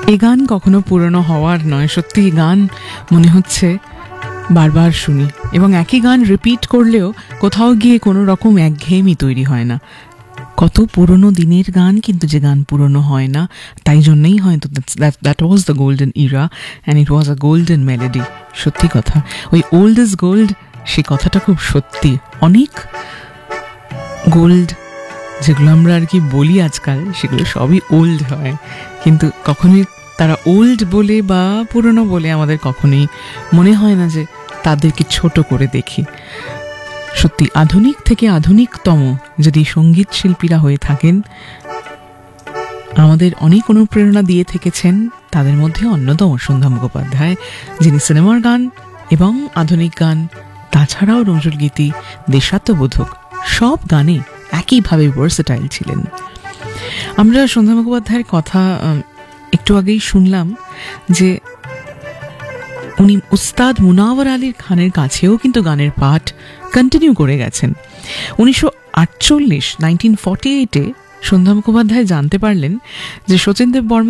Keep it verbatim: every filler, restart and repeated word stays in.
এই গান কখনো পুরনো হওয়ার নয়, সত্যি এই গান মনে হচ্ছে বারবার শুনি, এবং একই গান রিপিট করলেও কোথাও গিয়ে কোনো রকম একঘেয়েমি তৈরি হয় না। কত পুরনো দিনের গান, কিন্তু যে গান পুরনো হয় না, তাই জন্যই হয়তো that was the golden Ira and it was a golden melody. সত্যি কথা, ওই ওল্ড ইজ গোল্ড, সে কথাটা খুব সত্যি। অনেক গোল্ড যেগুলো আমরা আর কি বলি আজকাল, সেগুলো সবই ওল্ড হয়, কিন্তু কখনোই তারা ওল্ড বলে বা পুরনো বলে আমাদের কখনোই মনে হয় না যে তাদেরকে ছোট করে দেখি। সত্যি আধুনিক থেকে আধুনিকতম যদি সঙ্গীত শিল্পীরা হয়ে থাকেন, আমাদের অনেক অনুপ্রেরণা দিয়ে থেকেছেন, তাদের মধ্যে অন্যতম সন্ধ্যা মুখোপাধ্যায়, যিনি সিনেমার গান এবং আধুনিক গান, তাছাড়াও নজরুলগীতি, দেশাত্মবোধক সব গানে একইভাবে ভার্সেটাইল ছিলেন। আমরা সন্ধ্যা মুখোপাধ্যায়ের কথা একটু আগেই শুনলাম যে উনি উস্তাদ মুনাওয়ার আলীর খানের কাছেও কিন্তু গানের পাঠ কন্টিনিউ করে গেছেন। উনিশশো আটচল্লিশ নাইনটিন ফর্টি এইটে সন্ধ্যা মুখোপাধ্যায় জানতে পারলেন যে শচীন দেব বর্মা